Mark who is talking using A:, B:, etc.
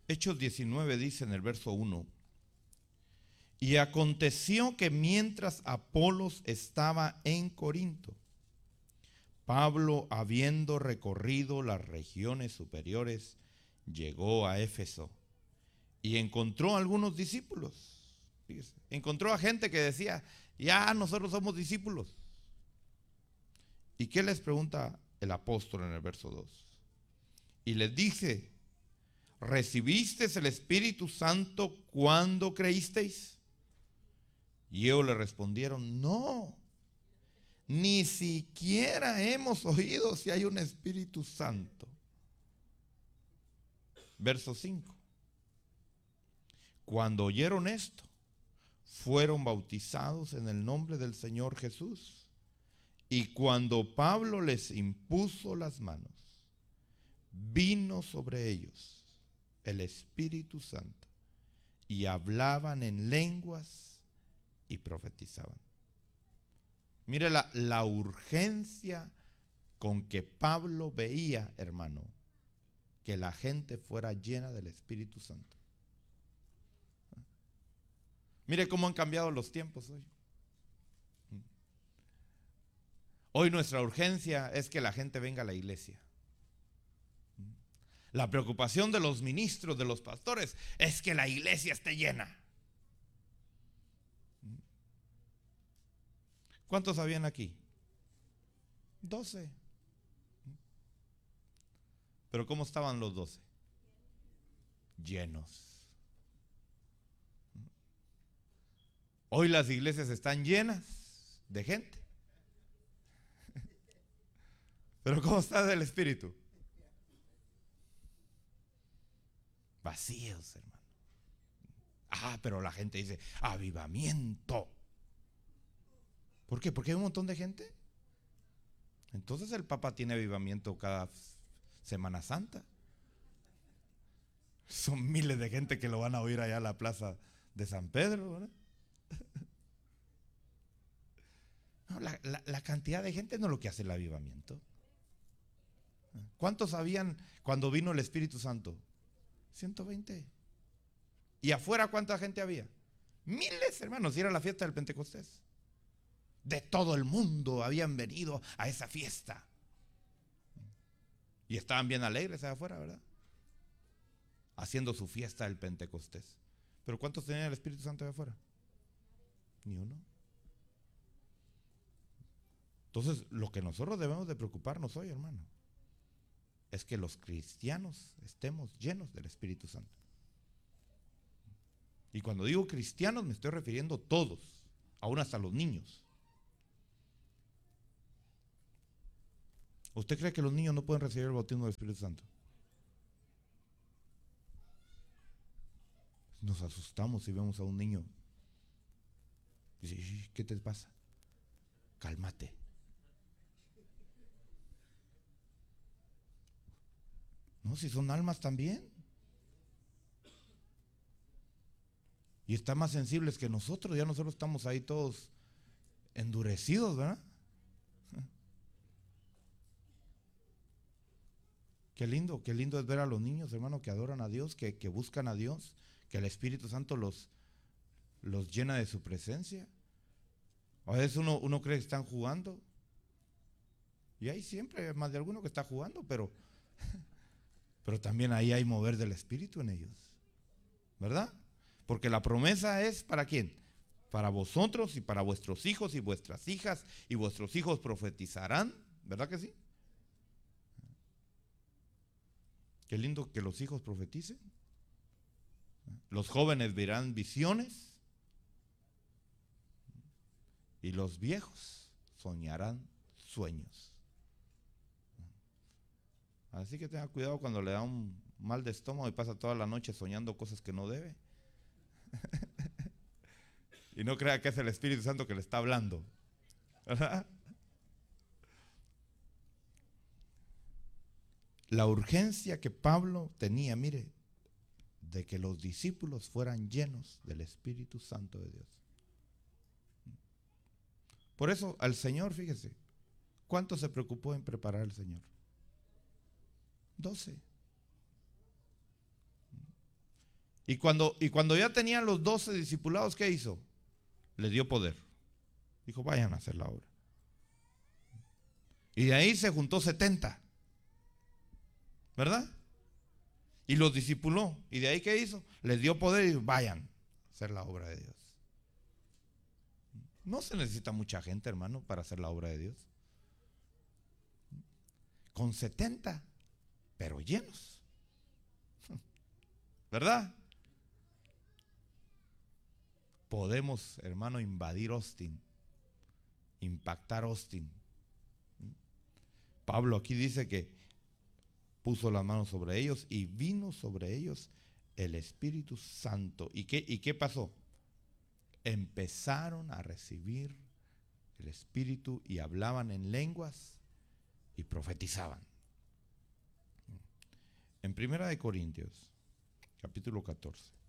A: Hechos 19 dice en el verso 1: y aconteció que mientras Apolos estaba en Corinto, Pablo, habiendo recorrido las regiones superiores, llegó a Éfeso y encontró a algunos discípulos. Fíjese, encontró a gente que decía: ya nosotros somos discípulos. ¿Y qué les pregunta el apóstol en el verso 2? Y les dice: ¿recibisteis el Espíritu Santo cuando creísteis? Y ellos le respondieron: no, ni siquiera hemos oído si hay un Espíritu Santo. Verso 5: cuando oyeron esto, fueron bautizados en el nombre del Señor Jesús. Y cuando Pablo les impuso las manos, vino sobre ellos el Espíritu Santo, y hablaban en lenguas y profetizaban. Mire la urgencia con que Pablo veía, hermano, que la gente fuera llena del Espíritu Santo. Mire cómo han cambiado los tiempos hoy. Hoy nuestra urgencia es que la gente venga a la iglesia. La preocupación de los ministros, de los pastores, es que la iglesia esté llena. ¿Cuántos habían aquí? 12. Pero ¿cómo estaban los 12? Llenos. Hoy las iglesias están llenas de gente. Pero ¿cómo está el espíritu? Vacíos, hermano. Pero la gente dice: avivamiento. ¿Por qué? Porque hay un montón de gente. Entonces el Papa tiene avivamiento cada Semana Santa. Son miles de gente que lo van a oír allá a la plaza de San Pedro, ¿verdad? No, la cantidad de gente no es lo que hace el avivamiento. ¿Cuántos habían cuando vino el Espíritu Santo? 120. ¿Y afuera cuánta gente había? Miles, hermanos. Y era la fiesta del Pentecostés. De todo el mundo habían venido a esa fiesta. Y estaban bien alegres allá afuera, ¿verdad? Haciendo su fiesta del Pentecostés. Pero ¿cuántos tenían el Espíritu Santo allá afuera? Ni uno. Entonces, lo que nosotros debemos de preocuparnos hoy, hermano, es que los cristianos estemos llenos del Espíritu Santo. Y cuando digo cristianos me estoy refiriendo a todos, aún hasta los niños. ¿Usted cree que los niños no pueden recibir el bautismo del Espíritu Santo? Nos asustamos si vemos a un niño. Dice: ¿qué te pasa? Cálmate. No, si son almas también. Y están más sensibles que nosotros. Ya nosotros estamos ahí todos endurecidos, ¿verdad? Qué lindo es ver a los niños, hermano, que adoran a Dios, que buscan a Dios, que el Espíritu Santo los llena de su presencia. A veces uno cree que están jugando, y hay siempre más de alguno que está jugando, pero también ahí hay mover del Espíritu en ellos, ¿verdad? Porque la promesa es ¿para quién? Para vosotros y para vuestros hijos y vuestras hijas, y vuestros hijos profetizarán, ¿verdad que sí? Qué lindo que los hijos profeticen. Los jóvenes verán visiones y los viejos soñarán sueños. Así que tenga cuidado cuando le da un mal de estómago y pasa toda la noche soñando cosas que no debe. Y no crea que es el Espíritu Santo que le está hablando, ¿verdad? La urgencia que Pablo tenía, mire, de que los discípulos fueran llenos del Espíritu Santo de Dios. Por eso al Señor, fíjese, ¿cuánto se preocupó en preparar el Señor? 12. Y cuando ya tenían los 12 discipulados, ¿qué hizo? Les dio poder. Dijo, vayan a hacer la obra. Y de ahí se juntó 70. ¿Verdad? Y los discipuló. ¿Y de ahí qué hizo? Les dio poder y vayan a hacer la obra de Dios. No se necesita mucha gente, hermano, para hacer la obra de Dios. Con 70, pero llenos. ¿Verdad? Podemos, hermano, invadir Austin, impactar Austin. Pablo aquí dice que puso las manos sobre ellos y vino sobre ellos el Espíritu Santo. ¿Y qué pasó? Empezaron a recibir el Espíritu y hablaban en lenguas y profetizaban. En 1 Corintios, capítulo 14.